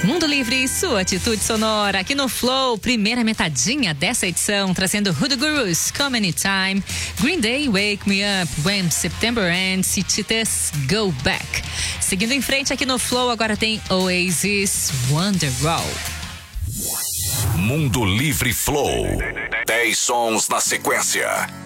Mundo Livre, sua atitude sonora aqui no Flow, primeira metadinha dessa edição, trazendo Hoodoo Gurus, Come Anytime, Green Day, Wake Me Up, When September Ends e Titas, Go Back. Seguindo em frente aqui no Flow, agora tem Oasis, Wonderwall. Mundo Livre Flow, 10 sons na sequência.